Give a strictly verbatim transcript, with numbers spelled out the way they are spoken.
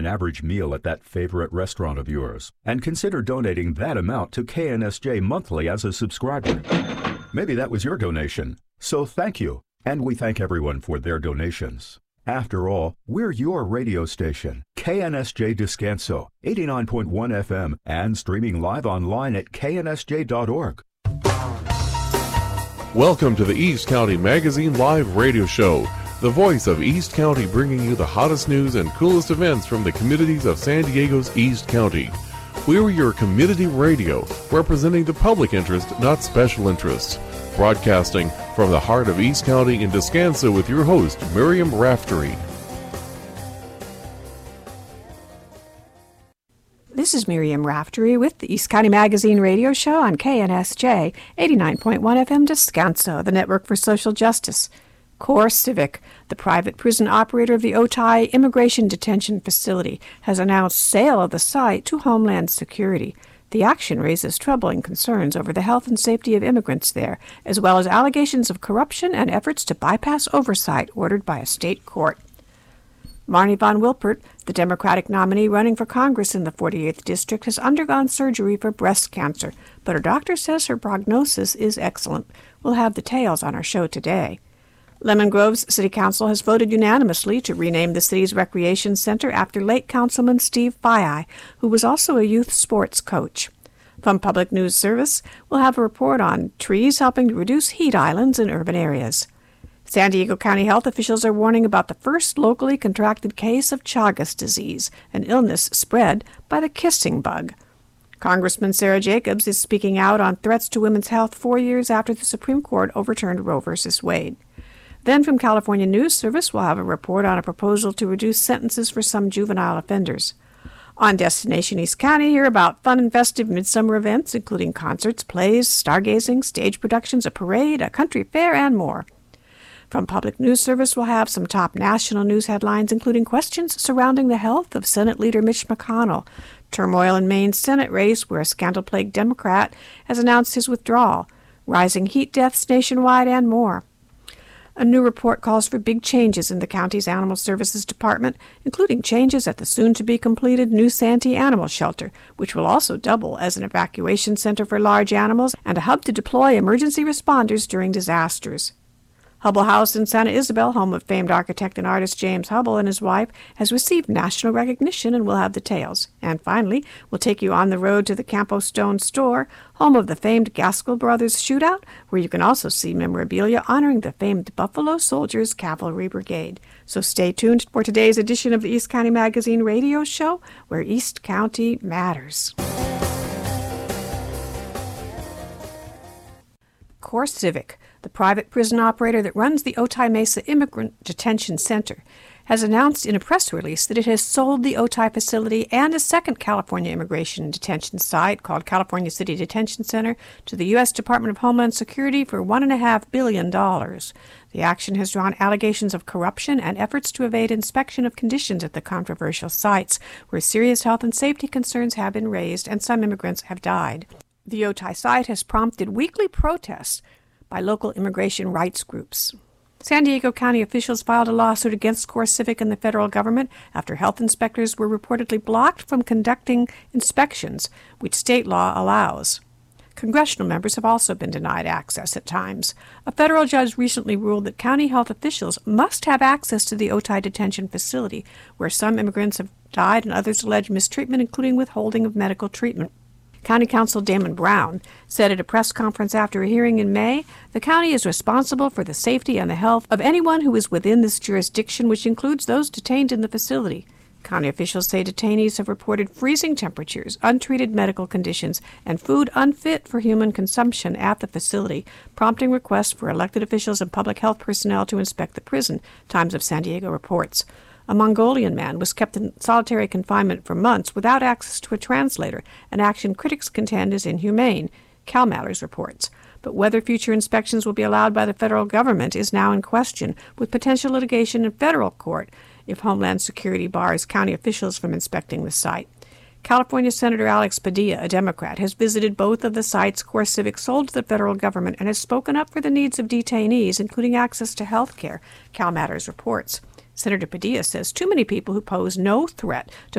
an average meal at that favorite restaurant of yours, and consider donating that amount to K N S J monthly as a subscriber. Maybe that was your donation, so thank you, and we thank everyone for their donations. After all, we're your radio station, K N S J Descanso, eighty-nine point one F M, and streaming live online at K N S J dot org. Welcome to the East County Magazine Live Radio Show, the voice of East County, bringing you the hottest news and coolest events from the communities of San Diego's East County. We're your community radio, representing the public interest, not special interests. Broadcasting from the heart of East County in Descanso with your host, Miriam Raftery. This is Miriam Raftery with the East County Magazine Radio Show on K N S J, eighty-nine point one F M Descanso, the Network for Social Justice. CoreCivic, the private prison operator of the Otay Immigration Detention Facility, has announced sale of the site to Homeland Security. The action raises troubling concerns over the health and safety of immigrants there, as well as allegations of corruption and efforts to bypass oversight ordered by a state court. Marnie Von Wilpert, the Democratic nominee running for Congress in the forty-eighth District, has undergone surgery for breast cancer, but her doctor says her prognosis is excellent. We'll have details on our show today. Lemon Grove's City Council has voted unanimously to rename the city's recreation center after late Councilman Steve Fayai, who was also a youth sports coach. From Public News Service, we'll have a report on trees helping to reduce heat islands in urban areas. San Diego County health officials are warning about the first locally contracted case of Chagas disease, an illness spread by the kissing bug. Congressman Sarah Jacobs is speaking out on threats to women's health four years after the Supreme Court overturned Roe v. Wade. Then from California News Service, we'll have a report on a proposal to reduce sentences for some juvenile offenders. On Destination East County, hear about fun and festive midsummer events, including concerts, plays, stargazing, stage productions, a parade, a country fair, and more. From Public News Service, we'll have some top national news headlines, including questions surrounding the health of Senate Leader Mitch McConnell, turmoil in Maine's Senate race where a scandal-plagued Democrat has announced his withdrawal, rising heat deaths nationwide, and more. A new report calls for big changes in the county's Animal Services Department, including changes at the soon-to-be-completed New Santee Animal Shelter, which will also double as an evacuation center for large animals and a hub to deploy emergency responders during disasters. Hubble House in Santa Isabel, home of famed architect and artist James Hubble and his wife, has received national recognition, and we'll have details. And finally, we'll take you on the road to the Campo Stone store, home of the famed Gaskell Brothers Shootout, where you can also see memorabilia honoring the famed Buffalo Soldiers Cavalry Brigade. So stay tuned for today's edition of the East County Magazine Radio Show, where East County matters. CoreCivic, the private prison operator that runs the Otay Mesa Immigrant Detention Center, has announced in a press release that it has sold the Otay facility and a second California immigration detention site called California City Detention Center to the U S Department of Homeland Security for one point five billion dollars. The action has drawn allegations of corruption and efforts to evade inspection of conditions at the controversial sites, where serious health and safety concerns have been raised and some immigrants have died. The Otay site has prompted weekly protests by local immigration rights groups. San Diego County officials filed a lawsuit against CoreCivic and the federal government after health inspectors were reportedly blocked from conducting inspections, which state law allows. Congressional members have also been denied access at times. A federal judge recently ruled that county health officials must have access to the Otay detention facility, where some immigrants have died and others allege mistreatment, including withholding of medical treatment. County Counsel Damon Brown said at a press conference after a hearing in May, the county is responsible for the safety and the health of anyone who is within this jurisdiction, which includes those detained in the facility. County officials say detainees have reported freezing temperatures, untreated medical conditions, and food unfit for human consumption at the facility, prompting requests for elected officials and public health personnel to inspect the prison, Times of San Diego reports. A Mongolian man was kept in solitary confinement for months without access to a translator, an action critics contend is inhumane, CalMatters reports. But whether future inspections will be allowed by the federal government is now in question, with potential litigation in federal court if Homeland Security bars county officials from inspecting the site. California Senator Alex Padilla, a Democrat, has visited both of the sites CoreCivic sold to the federal government and has spoken up for the needs of detainees, including access to health care, CalMatters reports. Senator Padilla says too many people who pose no threat to